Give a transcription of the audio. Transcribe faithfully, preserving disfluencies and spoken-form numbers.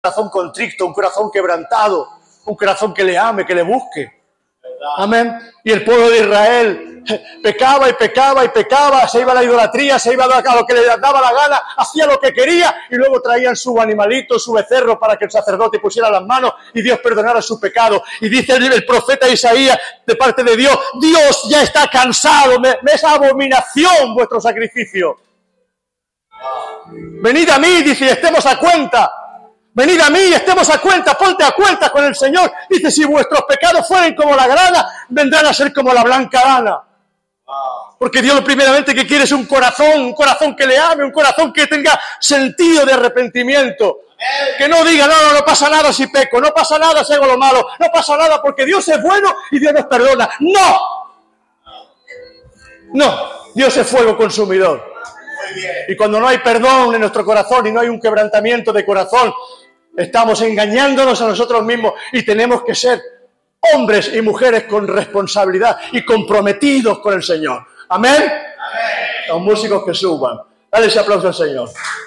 corazón contrito, un corazón quebrantado, un corazón que le ame, que le busque. Amén. Y el pueblo de Israel pecaba y pecaba y pecaba, se iba a la idolatría, se iba a lo que le daba la gana, hacía lo que quería y luego traían su animalito, su becerro para que el sacerdote pusiera las manos y Dios perdonara su pecado. Y dice el, el profeta Isaías de parte de Dios, Dios ya está cansado, me, me es abominación vuestro sacrificio. Venid a mí, dice, y estemos a cuenta. Venid a mí y estemos a cuenta, ponte a cuenta con el Señor. Dice, si vuestros pecados fueren como la grana, vendrán a ser como la blanca lana. Porque Dios lo primeramente que quiere es un corazón, un corazón que le ame, un corazón que tenga sentido de arrepentimiento. Que no diga, no, no, no pasa nada si peco, no pasa nada si hago lo malo, no pasa nada porque Dios es bueno y Dios nos perdona. ¡No! No, Dios es fuego consumidor. Y cuando no hay perdón en nuestro corazón y no hay un quebrantamiento de corazón, estamos engañándonos a nosotros mismos y tenemos que ser hombres y mujeres con responsabilidad y comprometidos con el Señor. ¿Amén? Amén. Los músicos que suban. Dale ese aplauso al Señor.